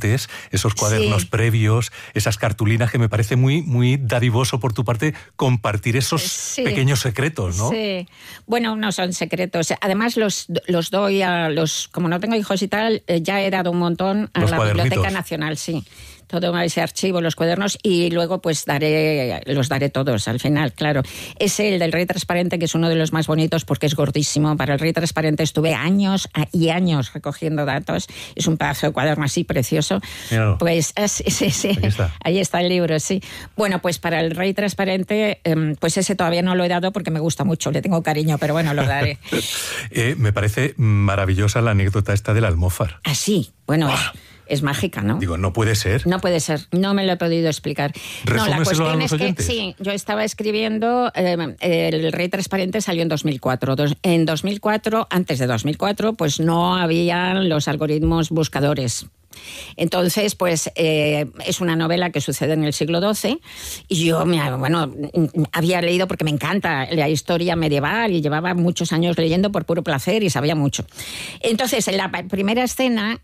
apuntes, esos cuadernos previos, esas cartulinas, que me parece muy, muy dadivoso por tu parte compartir esos pequeños secretos, ¿no? Sí. Bueno, no son secretos. Además, los doy a los... Como no tengo hijos y tal, ya he dado un montón a la Biblioteca Nacional, sí. Todo ese archivo, los cuadernos, y luego pues los daré todos al final, claro. Es el del Rey Transparente, que es uno de los más bonitos porque es gordísimo. Para el Rey Transparente estuve años y años recogiendo datos. Es un pedazo de cuaderno así precioso. Míralo. Pues sí. Ahí está el libro, sí. Bueno, pues para el Rey Transparente, pues ese todavía no lo he dado porque me gusta mucho, le tengo cariño, pero bueno, lo daré. Me parece maravillosa la anécdota esta del almófar. Ah, sí, bueno... Es mágica, ¿no? Digo, no puede ser. No puede ser, no me lo he podido explicar. No, la cuestión es que sí, yo estaba escribiendo, El Rey Transparente salió en 2004. En 2004, antes de 2004, pues no habían los algoritmos buscadores. Entonces, pues es una novela que sucede en el siglo XII y yo, había leído porque me encanta la historia medieval y llevaba muchos años leyendo por puro placer y sabía mucho. Entonces, en la primera escena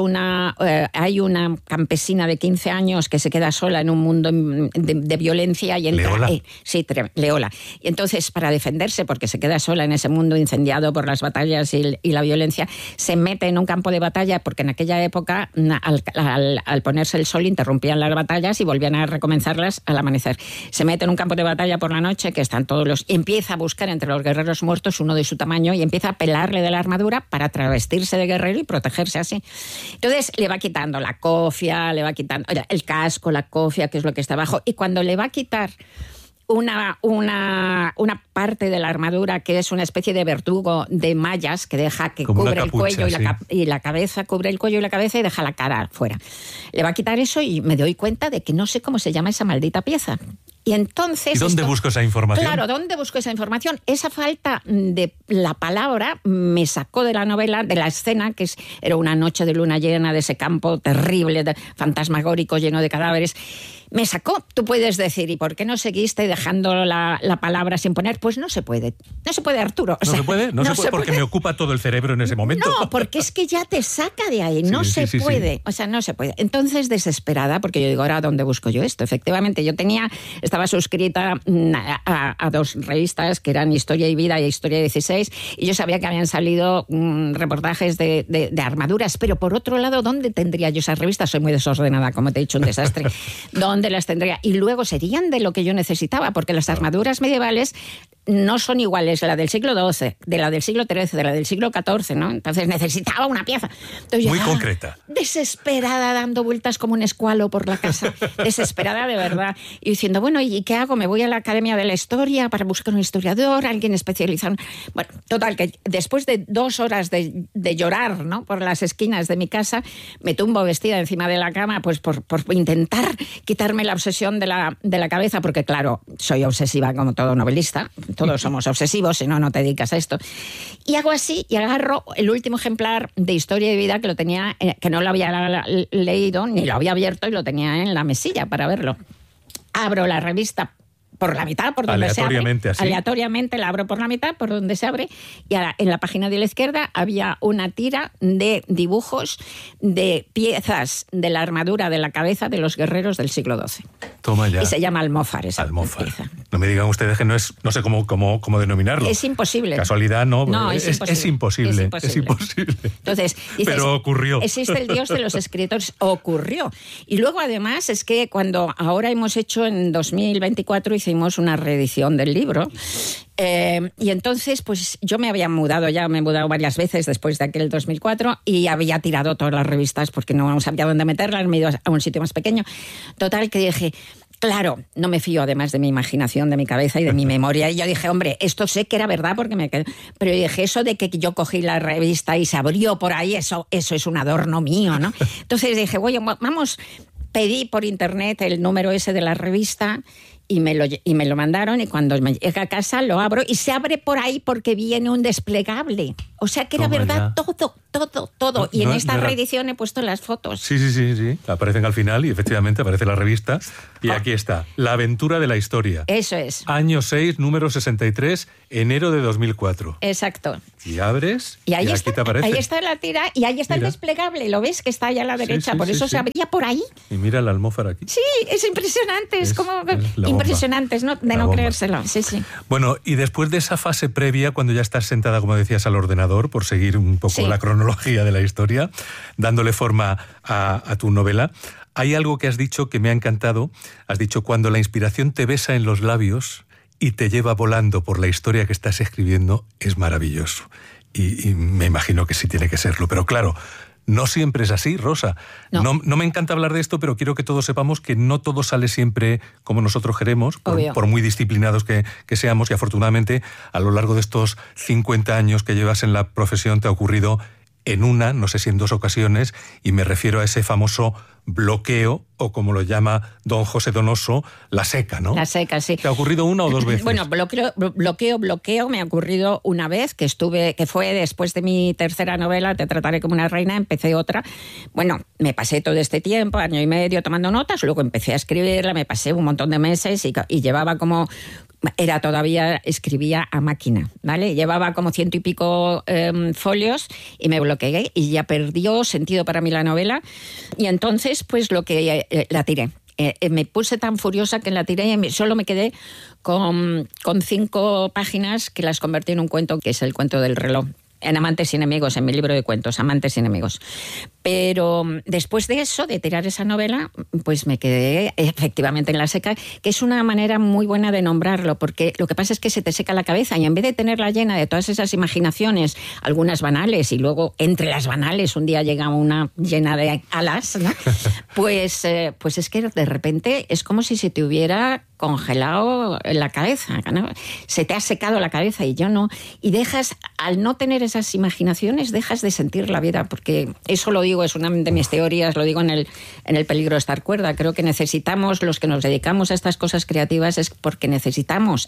hay una campesina de 15 años que se queda sola en un mundo de violencia y entra... Leola. Sí, Leola. Y entonces, para defenderse, porque se queda sola en ese mundo incendiado por las batallas y la violencia, se mete en un campo de batalla porque en aquella época... Al ponerse el sol interrumpían las batallas y volvían a recomenzarlas al amanecer. Se mete en un campo de batalla por la noche que están todos los... Empieza a buscar entre los guerreros muertos uno de su tamaño y empieza a pelarle de la armadura para travestirse de guerrero y protegerse así. Entonces le va quitando la cofia, le va quitando el casco, la cofia, que es lo que está abajo, y cuando le va a quitar una parte de la armadura que es una especie de verdugo de mallas que deja que como cubre capucha, el cuello y la cabeza, cubre el cuello y la cabeza y deja la cara fuera. Le va a quitar eso y me doy cuenta de que no sé cómo se llama esa maldita pieza. Y entonces... ¿Y dónde busco esa información? Claro, ¿dónde busco esa información? Esa falta de la palabra me sacó de la novela, de la escena, que era una noche de luna llena de ese campo terrible, fantasmagórico, lleno de cadáveres. Me sacó. Tú puedes decir, ¿y por qué no seguiste dejando la palabra sin poner? Pues no se puede. No se puede, Arturo. ¿No se puede? No se puede porque me ocupa todo el cerebro en ese momento. No, porque es que ya te saca de ahí. No se puede. O sea, no se puede. Entonces, desesperada, porque yo digo, ¿ahora dónde busco yo esto? Efectivamente, yo estaba suscrita a dos revistas que eran Historia y Vida y Historia 16, y yo sabía que habían salido reportajes de armaduras, pero por otro lado, ¿dónde tendría yo esas revistas? Soy muy desordenada, como te he dicho, un desastre. ¿Dónde las tendría? Y luego serían de lo que yo necesitaba, porque las armaduras medievales no son iguales la del siglo XII, de la del siglo XIII, de la del siglo XIV, ¿no? Entonces necesitaba una pieza. Entonces, muy concreta. Desesperada, dando vueltas como un escualo por la casa. Desesperada de verdad. Y diciendo, bueno, ¿y qué hago? ¿Me voy a la Academia de la Historia para buscar un historiador, alguien especializado? Bueno, total, que después de 2 horas de llorar, ¿no?, por las esquinas de mi casa, me tumbo vestida encima de la cama, pues por intentar quitarme la obsesión de la cabeza, porque claro, soy obsesiva como todo novelista. Todos somos obsesivos, si no, no te dedicas a esto. Y hago así, y agarro el último ejemplar de Historia y Vida que lo tenía, que no lo había leído, ni lo había abierto, y lo tenía en la mesilla para verlo. Abro la revista por la mitad, por donde se abre. Aleatoriamente la abro por la mitad, por donde se abre, y en la página de la izquierda había una tira de dibujos de piezas de la armadura de la cabeza de los guerreros del siglo XII. Toma ya. Y se llama almófar esa pieza. No me digan ustedes que no sé cómo denominarlo. Es imposible. Casualidad, no. No, es imposible. Es imposible. Entonces, dices, pero ocurrió. Existe el Dios de los escritores. Ocurrió. Y luego, además, es que cuando ahora hemos hecho, en 2024, hicimos una reedición del libro. Y entonces, pues yo me he mudado varias veces después de aquel 2004 y había tirado todas las revistas porque no sabía dónde meterlas, me he ido a un sitio más pequeño. Total, que dije... Claro, no me fío además de mi imaginación, de mi cabeza y de mi memoria. Y yo dije, hombre, esto sé que era verdad porque me quedé... Pero dije, eso de que yo cogí la revista y se abrió por ahí, eso es un adorno mío, ¿no? Entonces dije, oye, pedí por internet el número ese de la revista Y me lo mandaron, y cuando me llega a casa lo abro y se abre por ahí porque viene un desplegable. O sea que era verdad todo. Y en esta reedición he puesto las fotos. Sí. Aparecen al final y efectivamente aparece la revista. Y aquí está, La aventura de la historia. Eso es. Año 6, número 63, enero de 2004. Exacto. Y abres y ahí aquí te aparece. Ahí está la tira y ahí está el desplegable. ¿Lo ves? Que está allá a la derecha. Por eso se abría por ahí. Y mira la almófara aquí. Sí, es impresionante. Es como impresionante, ¿no? De no creérselo. Sí. Bueno, y después de esa fase previa, cuando ya estás sentada, como decías, al ordenador, por seguir un poco la cronología de la historia, dándole forma a tu novela, hay algo que has dicho que me ha encantado. Has dicho, cuando la inspiración te besa en los labios y te lleva volando por la historia que estás escribiendo, es maravilloso. Y me imagino que sí tiene que serlo. Pero claro, no siempre es así, Rosa. No me encanta hablar de esto, pero quiero que todos sepamos que no todo sale siempre como nosotros queremos, por muy disciplinados que seamos. Y afortunadamente, a lo largo de estos 50 años que llevas en la profesión, te ha ocurrido en una, no sé si en 2 ocasiones, y me refiero a ese famoso bloqueo, o como lo llama don José Donoso, la seca, ¿no? La seca, sí. ¿Te ha ocurrido 1 o 2 veces? Bueno, bloqueo me ha ocurrido una vez, que fue después de mi tercera novela, Te trataré como una reina, empecé otra. Bueno, me pasé todo este tiempo, 1 año y medio, tomando notas, luego empecé a escribirla, me pasé un montón de meses y llevaba como... escribía a máquina, ¿vale? Llevaba como 100 y pico folios y me bloqueé y ya perdió sentido para mí la novela, y entonces pues la tiré. Me puse tan furiosa que la tiré y solo me quedé con 5 páginas que las convertí en un cuento, que es el cuento del reloj. En Amantes y Enemigos, en mi libro de cuentos, Amantes y Enemigos. Pero después de eso, de tirar esa novela, pues me quedé efectivamente en la seca, que es una manera muy buena de nombrarlo, porque lo que pasa es que se te seca la cabeza y en vez de tenerla llena de todas esas imaginaciones, algunas banales, y luego entre las banales un día llega una llena de alas, ¿no? Pues es que de repente es como si se te hubiera congelado la cabeza, ¿no? Se te ha secado la cabeza y yo no. Y dejas, al no tener esas imaginaciones, dejas de sentir la vida, porque eso lo digo, es una de mis teorías, lo digo en el peligro de estar cuerda. Creo que necesitamos, los que nos dedicamos a estas cosas creativas, es porque necesitamos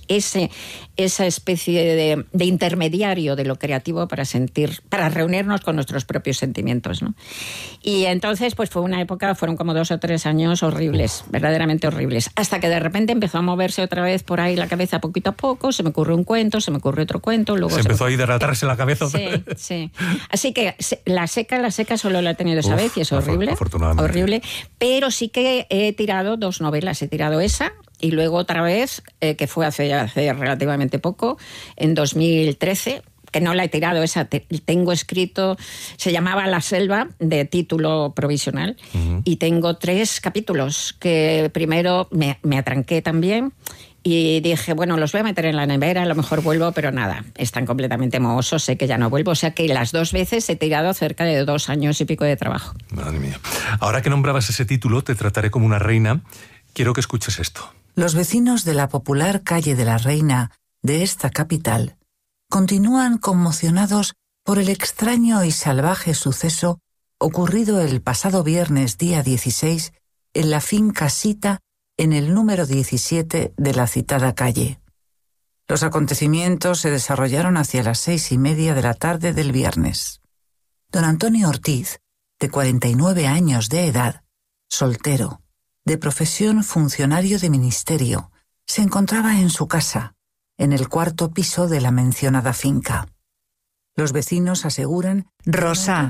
esa especie de intermediario de lo creativo para reunirnos con nuestros propios sentimientos, ¿no? Y entonces, pues fueron como 2 o 3 años horribles, verdaderamente horribles, hasta que de repente empezó a moverse otra vez por ahí la cabeza poquito a poco, se me ocurrió un cuento, se me ocurrió otro cuento, luego... Se empezó a hidratarse la cabeza. Sí. Así que la seca solo la he tenido esa vez y es horrible. Afortunadamente. Horrible, pero sí que he tirado 2 novelas, he tirado esa y luego otra vez, que fue hace relativamente poco, en 2013, que no la he tirado, esa tengo escrito, se llamaba La Selva, de título provisional, y tengo 3 capítulos, que primero me atranqué también, y dije, bueno, los voy a meter en la nevera, a lo mejor vuelvo, pero nada, están completamente mohosos, sé que ya no vuelvo. O sea que las 2 veces he tirado cerca de 2 años y pico de trabajo. Madre mía. Ahora que nombrabas ese título, Te trataré como una reina, quiero que escuches esto. Los vecinos de la popular calle de la Reina de esta capital continúan conmocionados por el extraño y salvaje suceso ocurrido el pasado viernes día 16 en la finca Sita, en el número 17 de la citada calle. Los acontecimientos se desarrollaron hacia las 6:30 de la tarde del viernes. Don Antonio Ortiz, de 49 años de edad, soltero, de profesión funcionario de ministerio, se encontraba en su casa, en el 4º piso de la mencionada finca. Los vecinos aseguran... Rosa,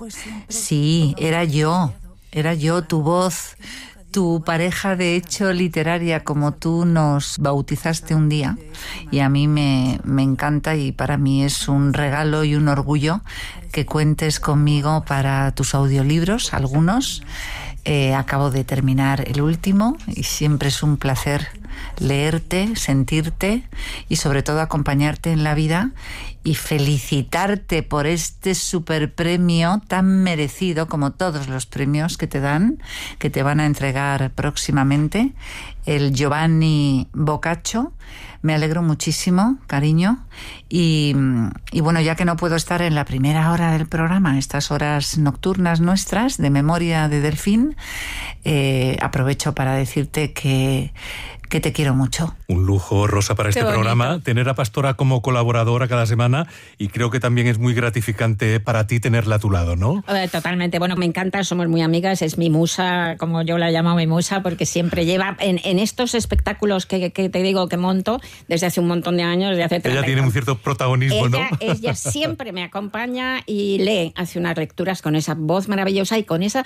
sí, era yo, tu voz, tu pareja de hecho literaria, como tú nos bautizaste un día, y a mí me encanta, y para mí es un regalo y un orgullo que cuentes conmigo para tus audiolibros, algunos. Acabo de terminar el último y siempre es un placer leerte, sentirte y sobre todo acompañarte en la vida, y felicitarte por este superpremio tan merecido, como todos los premios que te dan, que te van a entregar próximamente, el Giovanni Boccaccio. Me alegro muchísimo, cariño, y bueno, ya que no puedo estar en la primera hora del programa, estas horas nocturnas nuestras de Memoria de Delfín, aprovecho para decirte que que te quiero mucho. Un lujo, Rosa, para este programa, tener a Pastora como colaboradora cada semana, y creo que también es muy gratificante para ti tenerla a tu lado, ¿no? Totalmente, bueno, me encanta, somos muy amigas, es mi musa, como yo la llamo mi musa, porque siempre lleva en estos espectáculos que te digo que monto desde hace un montón de años, desde hace 30 Ella tiene un cierto protagonismo, ¿no? Ella siempre me acompaña y lee, hace unas lecturas con esa voz maravillosa y con ese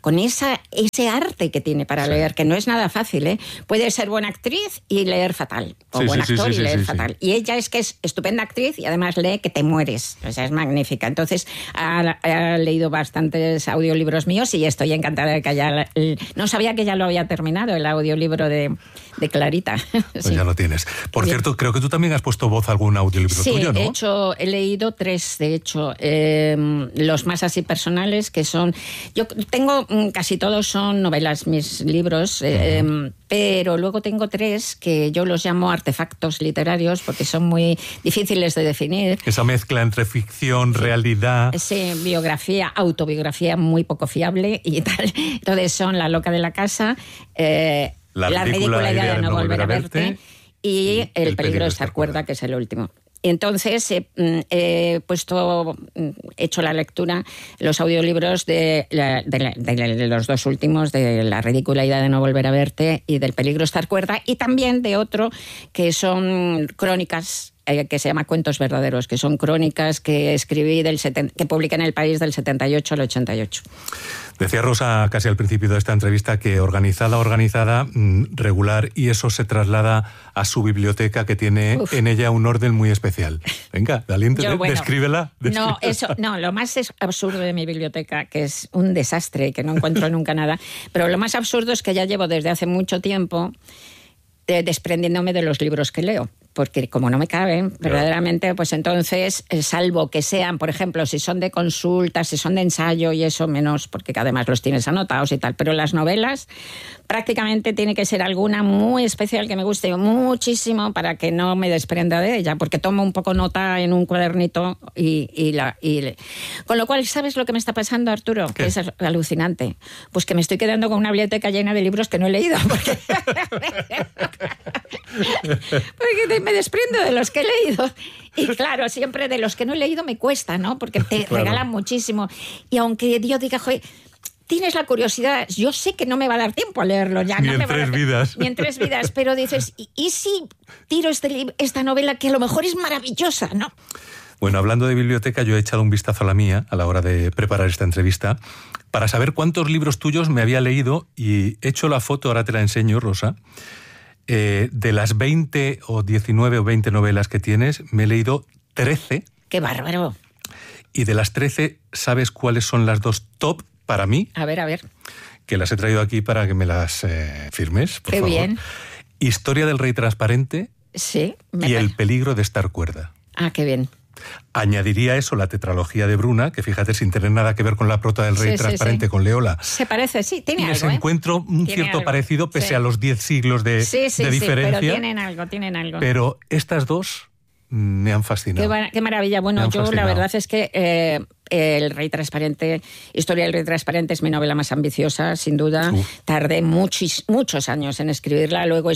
arte que tiene para leer, que no es nada fácil, ¿eh? Puede ser buena actriz y leer fatal, o buen actor y leer fatal. Y ella es que es estupenda actriz y además lee que te mueres, o sea, es magnífica. Entonces ha leído bastantes audiolibros míos y estoy encantada de que haya... No sabía que ya lo había terminado, el audiolibro de Clarita. Pues ya lo tienes. Por cierto, creo que tú también has puesto voz a algún audiolibro tuyo, ¿no? Sí, he leído 3, de hecho, los más así personales, que son... Yo tengo, casi todos son novelas, mis libros, pero luego tengo 3 que yo los llamo artefactos literarios porque son muy difíciles de definir. Esa mezcla entre ficción, realidad... Sí, biografía, autobiografía muy poco fiable y tal. Entonces son La loca de la casa, La ridícula idea de no volver a verte y El peligro de estar cuerda, que es el último. Entonces he hecho la lectura, los audiolibros de los 2 últimos, de La ridícula idea de no volver a verte y del peligro de estar cuerda, y también de otro que son crónicas, que se llama Cuentos verdaderos, que son crónicas que escribí que publiqué en El País del 78 al 88. Decía Rosa casi al principio de esta entrevista que organizada, regular, y eso se traslada a su biblioteca, que tiene en ella un orden muy especial. Venga, valiente, descríbela. No, lo más absurdo de mi biblioteca, que es un desastre, que no encuentro nunca nada, pero lo más absurdo es que ya llevo desde hace mucho tiempo desprendiéndome de los libros que leo, porque como no me caben, verdaderamente, pues entonces, salvo que sean, por ejemplo, si son de consulta, si son de ensayo y eso, menos, porque además los tienes anotados y tal, pero las novelas prácticamente tiene que ser alguna muy especial que me guste muchísimo para que no me desprenda de ella, porque tomo un poco nota en un cuadernito con lo cual, ¿sabes lo que me está pasando, Arturo? ¿Qué? Que es alucinante. Pues que me estoy quedando con una biblioteca llena de libros que no he leído, porque me desprendo de los que he leído. Y claro, siempre de los que no he leído me cuesta, ¿no? Porque te regalan muchísimo. Y aunque yo diga, joder, tienes la curiosidad, yo sé que no me va a dar tiempo a leerlo ya. Ni en 3 vidas. Ni en 3 vidas, pero dices, ¿y si tiro esta novela que a lo mejor es maravillosa, ¿no? Bueno, hablando de biblioteca, yo he echado un vistazo a la mía a la hora de preparar esta entrevista para saber cuántos libros tuyos me había leído, y he hecho la foto, ahora te la enseño, Rosa. De las 20 o 19 o 20 novelas que tienes, me he leído 13. ¡Qué bárbaro! Y de las 13, ¿sabes cuáles son las 2 top para mí? A ver. Que las he traído aquí para que me las firmes, por favor. ¡Qué bien! Historia del rey transparente. Sí. Y El peligro de estar cuerda. Ah, qué bien. Añadiría eso la tetralogía de Bruna, que fíjate, sin tener nada que ver con la prota del rey transparente, con Leola. Se parece, sí, tiene algo. Les encuentro un cierto parecido, pese a los 10 siglos de diferencia. Sí, pero tienen algo. Pero estas 2 me han fascinado. Qué maravilla. Bueno, yo la verdad es que El rey transparente, Historia del rey transparente, es mi novela más ambiciosa, sin duda. Tardé muchos años en escribirla. Luego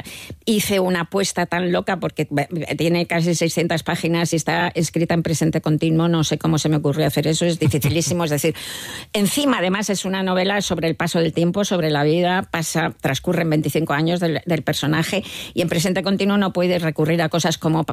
hice una apuesta tan loca porque tiene casi 600 páginas y está escrita en presente continuo. No sé cómo se me ocurrió hacer eso, es dificilísimo. Es decir, encima además es una novela sobre el paso del tiempo, sobre la vida. Transcurren 25 años del personaje, y en presente continuo no puedes recurrir a cosas como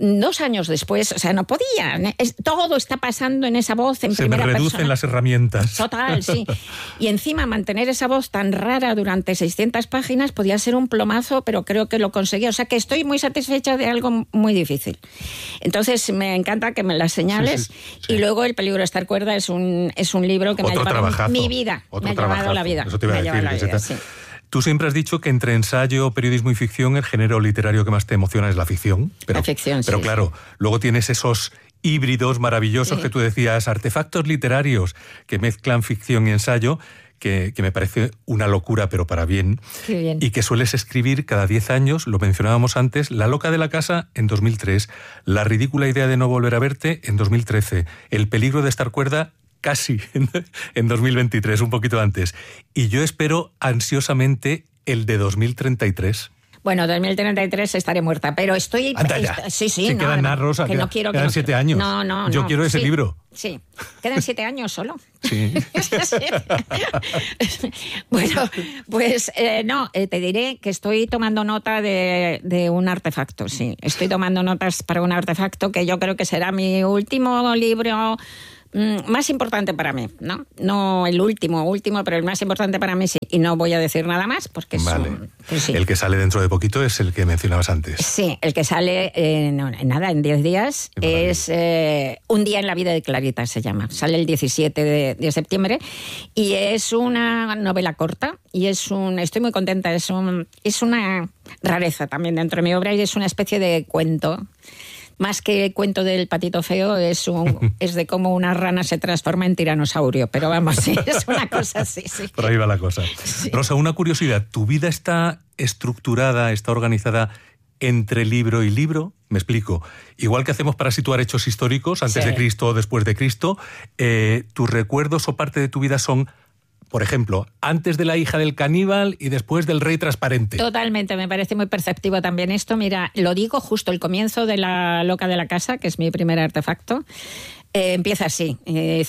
2 años después. O sea, no podía. Todo está pasando en esa voz en primera persona. Se me reducen las herramientas. Total, sí. Y encima mantener esa voz tan rara durante 600 páginas podía ser un plomazo, pero creo que lo conseguí. O sea que estoy muy satisfecha de algo muy difícil. Entonces me encanta que me las señales. Sí. Y luego El peligro de estar cuerda es un libro que me ha llevado mi vida. Me ha llevado la vida. Eso te iba a decir. Sí. Tú siempre has dicho que entre ensayo, periodismo y ficción, el género literario que más te emociona es la ficción. La ficción, pero claro, luego tienes esos híbridos maravillosos que tú decías, artefactos literarios que mezclan ficción y ensayo, que me parece una locura, pero para bien. Qué bien. Y que sueles escribir cada 10 años, lo mencionábamos antes, La loca de la casa en 2003, La ridícula idea de no volver a verte en 2013, El peligro de estar cuerda casi en 2023, un poquito antes. Y yo espero ansiosamente el de 2033. Bueno, 2033 estaré muerta, pero estoy... Anda ya. Sí, Si quedan nada, Rosa, que no quiero, quedan 7 años. No. Yo quiero ese libro. Sí, quedan 7 años solo. Sí. Bueno, pues te diré que estoy tomando nota de un artefacto, sí. Estoy tomando notas para un artefacto que yo creo que será mi último libro más importante para mí, ¿no? No el último, pero el más importante para mí, sí. Y no voy a decir nada más porque vale. Pues sí. El que sale dentro de poquito es el que mencionabas antes. Sí, el que sale en 10 días. Es Un día en la vida de Clarita, se llama. Sale el 17 de septiembre y es una novela corta y estoy muy contenta, es una rareza también dentro de mi obra y es una especie de cuento. Más que el cuento del patito feo, es de cómo una rana se transforma en tiranosaurio. Pero vamos, sí, es una cosa así, sí. Por ahí va la cosa. Sí. Rosa, una curiosidad. ¿Tu vida está estructurada, está organizada entre libro y libro? Me explico. Igual que hacemos para situar hechos históricos, antes de Cristo o después de Cristo, ¿tus recuerdos o parte de tu vida son, por ejemplo, antes de la hija del caníbal y después del rey transparente? Totalmente, me parece muy perceptivo también esto. Mira, lo digo justo el comienzo de La loca de la casa, que es mi primer artefacto. Empieza así. Me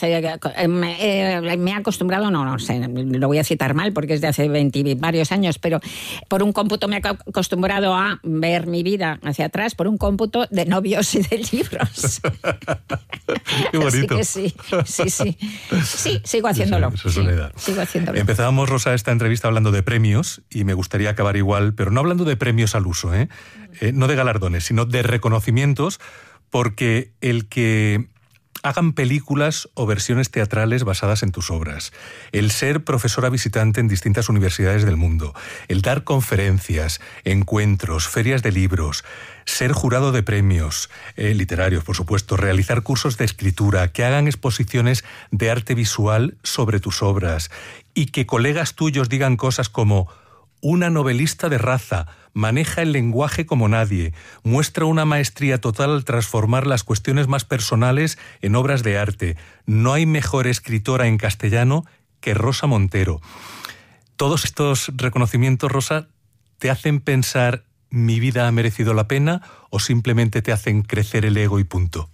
he acostumbrado, no sé, lo voy a citar mal porque es de hace 20 varios años, pero por un cómputo me he acostumbrado a ver mi vida hacia atrás por un cómputo de novios y de libros. Qué bonito. Así que sí. Sí, sigo haciéndolo. Eso es soledad. Sigo haciéndolo. Empezábamos, Rosa, esta entrevista hablando de premios y me gustaría acabar igual, pero no hablando de premios al uso, no de galardones, sino de reconocimientos, porque el que hagan películas o versiones teatrales basadas en tus obras, el ser profesora visitante en distintas universidades del mundo, el dar conferencias, encuentros, ferias de libros, ser jurado de premios literarios, por supuesto, realizar cursos de escritura, que hagan exposiciones de arte visual sobre tus obras y que colegas tuyos digan cosas como: una novelista de raza, maneja el lenguaje como nadie, muestra una maestría total al transformar las cuestiones más personales en obras de arte. No hay mejor escritora en castellano que Rosa Montero. Todos estos reconocimientos, Rosa, ¿te hacen pensar mi vida ha merecido la pena o simplemente te hacen crecer el ego y punto?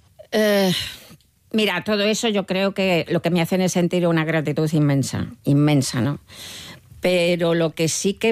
Mira, todo eso yo creo que lo que me hacen es sentir una gratitud inmensa, ¿no? Pero lo que sí que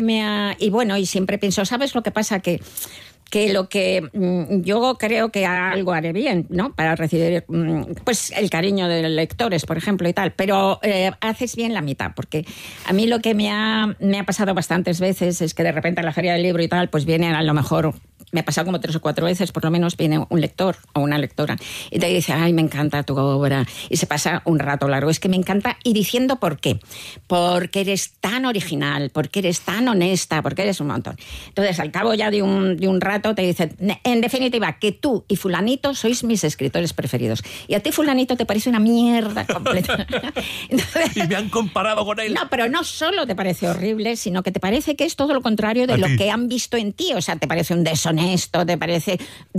y siempre pienso, ¿sabes lo que pasa? Que lo que yo creo que algo haré bien, ¿no? Para recibir pues el cariño de los lectores, por ejemplo, y tal. Pero haces bien la mitad, porque a mí lo que me ha pasado bastantes veces es que de repente a la feria del libro y tal, pues viene a lo mejor... Me ha pasado como 3 o 4 veces, por lo menos viene un lector o una lectora y te dice, ay, me encanta tu obra, y se pasa un rato largo. Es que me encanta, y diciendo por qué. Porque eres tan original, porque eres tan honesta, porque eres un montón. Entonces, al cabo ya de un rato te dicen, en definitiva, que tú y fulanito sois mis escritores preferidos. Y a ti fulanito te parece una mierda completa. Entonces, y me han comparado con él. No, pero no solo te parece horrible, sino que te parece que es todo lo contrario de lo que han visto en ti. O sea, te parece un deshonesto, te parece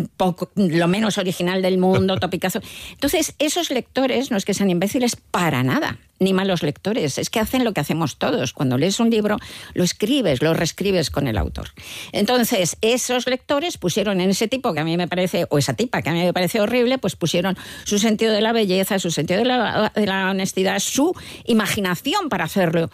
lo menos original del mundo, topicazo. Entonces, esos lectores no es que sean imbéciles para nada, ni malos lectores, es que hacen lo que hacemos todos. Cuando lees un libro, lo escribes, lo reescribes con el autor. Entonces, esos lectores pusieron en ese tipo que a mí me parece, o esa tipa que a mí me parece horrible, pues pusieron su sentido de la belleza, su sentido de la honestidad, su imaginación para hacerlo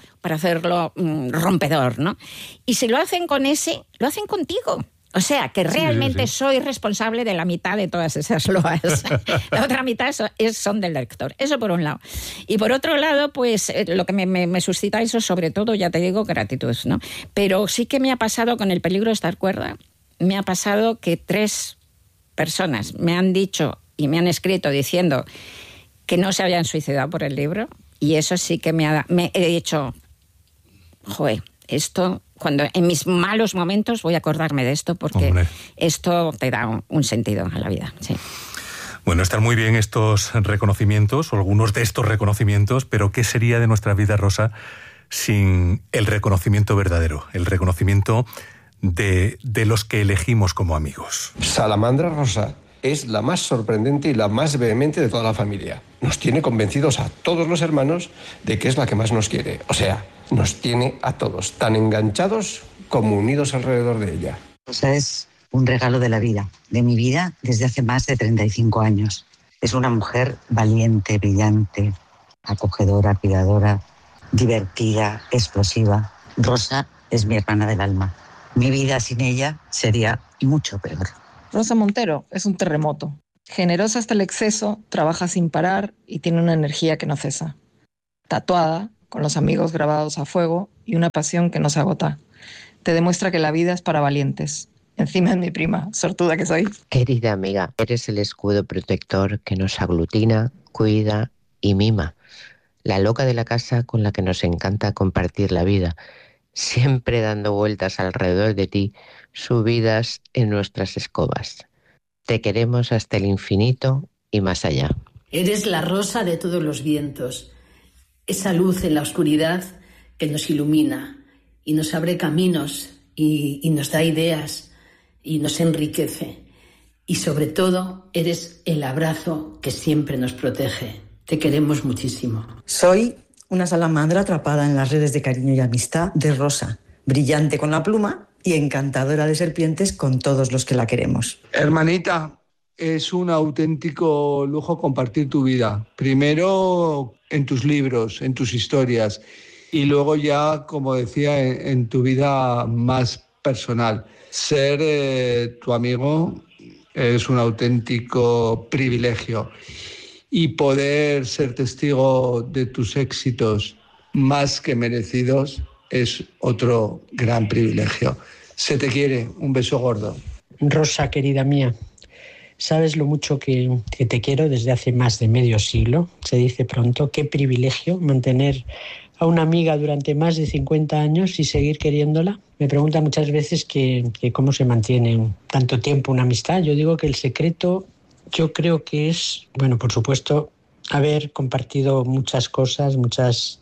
rompedor, ¿no? Y si lo hacen con ese, lo hacen contigo. O sea, que realmente soy responsable de la mitad de todas esas loas. La otra mitad son del lector. Eso por un lado. Y por otro lado, pues lo que me suscita eso, sobre todo, ya te digo, gratitud, ¿no? Pero sí que me ha pasado con El peligro de estar cuerda, me ha pasado que 3 personas me han dicho y me han escrito diciendo que no se habían suicidado por el libro, y eso sí que me he dicho, joder, esto... Cuando en mis malos momentos voy a acordarme de esto, porque esto te da un sentido a la vida. Sí. Bueno, están muy bien estos reconocimientos, o algunos de estos reconocimientos, pero ¿qué sería de nuestra vida, Rosa, sin el reconocimiento verdadero, el reconocimiento de los que elegimos como amigos? Salamandra Rosa es la más sorprendente y la más vehemente de toda la familia. Nos tiene convencidos a todos los hermanos de que es la que más nos quiere. O sea, nos tiene a todos tan enganchados como unidos alrededor de ella. Rosa es un regalo de la vida, de mi vida desde hace más de 35 años. Es una mujer valiente, brillante, acogedora, cuidadora, divertida, explosiva. Rosa es mi hermana del alma. Mi vida sin ella sería mucho peor. Rosa Montero es un terremoto. Generosa hasta el exceso, trabaja sin parar y tiene una energía que no cesa. Tatuada, con los amigos grabados a fuego y una pasión que no se agota. Te demuestra que la vida es para valientes. Encima es mi prima, sortuda que soy. Querida amiga, eres el escudo protector que nos aglutina, cuida y mima. La loca de la casa con la que nos encanta compartir la vida, siempre dando vueltas alrededor de ti, subidas en nuestras escobas. Te queremos hasta el infinito y más allá. Eres la rosa de todos los vientos, esa luz en la oscuridad que nos ilumina y nos abre caminos y nos da ideas y nos enriquece. Y sobre todo, eres el abrazo que siempre nos protege. Te queremos muchísimo. Soy una salamandra atrapada en las redes de cariño y amistad de Rosa, brillante con la pluma y encantadora de serpientes con todos los que la queremos. Hermanita, es un auténtico lujo compartir tu vida. Primero en tus libros, en tus historias, y luego ya, como decía, en tu vida más personal. Ser tu amigo es un auténtico privilegio. Y poder ser testigo de tus éxitos más que merecidos es otro gran privilegio. Se te quiere, un beso gordo. Rosa, querida mía, sabes lo mucho que te quiero desde hace más de medio siglo. Se dice pronto, qué privilegio mantener a una amiga durante más de 50 años y seguir queriéndola. Me preguntan muchas veces que cómo se mantiene tanto tiempo una amistad. Yo digo que el secreto, yo creo que es, bueno, por supuesto, haber compartido muchas cosas, muchas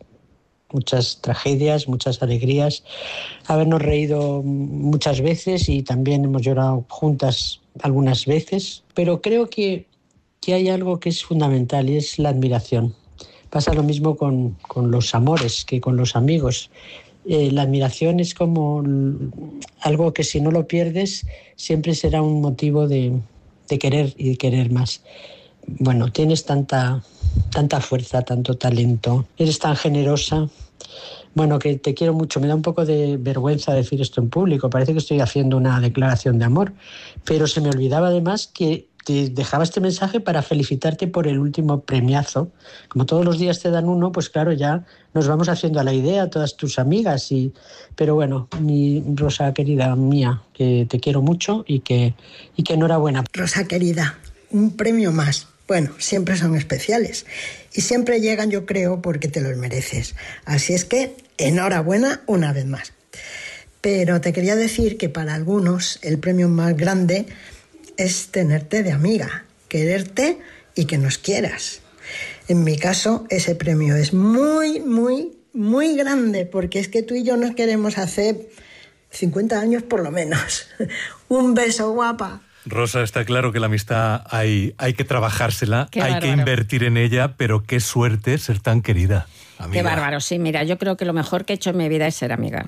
tragedias, muchas alegrías, habernos reído muchas veces y también hemos llorado juntas algunas veces, pero creo que hay algo que es fundamental y es la admiración. Pasa lo mismo con los amores que con los amigos. La admiración es como algo que si no lo pierdes siempre será un motivo de querer y de querer más. Bueno, tienes tanta fuerza, tanto talento, eres tan generosa. Bueno, que te quiero mucho. Me da un poco de vergüenza decir esto en público. Parece que estoy haciendo una declaración de amor. Pero se me olvidaba además que te dejaba este mensaje para felicitarte por el último premiazo. Como todos los días te dan uno, pues claro, ya nos vamos haciendo a la idea, todas tus amigas. Pero bueno, mi Rosa querida mía, que te quiero mucho y que enhorabuena. Rosa querida, un premio más. Bueno, siempre son especiales y siempre llegan, yo creo, porque te los mereces. Así es que, enhorabuena una vez más. Pero te quería decir que para algunos el premio más grande es tenerte de amiga, quererte y que nos quieras. En mi caso, ese premio es muy, muy, muy grande, porque es que tú y yo nos queremos hace 50 años por lo menos. Un beso, guapa. Rosa, está claro que la amistad hay que trabajársela, hay que invertir en ella, pero qué suerte ser tan querida, amiga. Qué bárbaro, sí, mira, yo creo que lo mejor que he hecho en mi vida es ser amiga.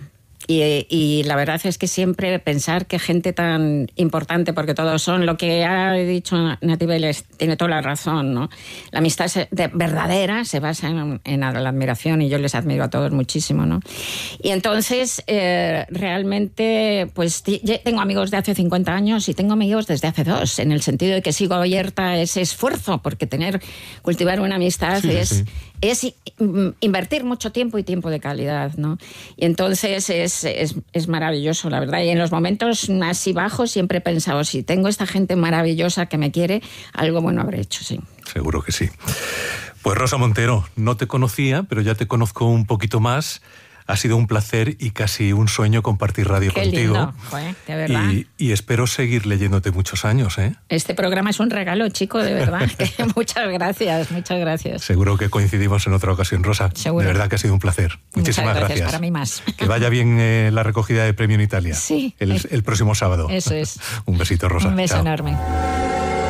Y la verdad es que siempre pensar que gente tan importante, porque todos son, lo que ha dicho Nati Vélez, tiene toda la razón, ¿no? La amistad verdadera se basa en la admiración y yo les admiro a todos muchísimo, ¿no? Y entonces, realmente, pues tengo amigos de hace 50 años y tengo amigos desde hace 2, en el sentido de que sigo abierta a ese esfuerzo, porque cultivar una amistad es invertir mucho tiempo y tiempo de calidad, ¿no? Y entonces es maravilloso, la verdad. Y en los momentos así bajos siempre he pensado, si tengo esta gente maravillosa que me quiere, algo bueno habré hecho, sí. Seguro que sí. Pues Rosa Montero, no te conocía, pero ya te conozco un poquito más. Ha sido un placer y casi un sueño compartir radio contigo. Qué lindo, de verdad. Y espero seguir leyéndote muchos años, ¿eh? Este programa es un regalo, chico, de verdad. Muchas gracias, muchas gracias. Seguro que coincidimos en otra ocasión, Rosa. Seguro. De verdad que ha sido un placer. Muchísimas gracias. Para mí más. Que vaya bien la recogida de premio en Italia. Sí. El próximo sábado. Eso es. Un besito, Rosa. Un beso Chao. enorme.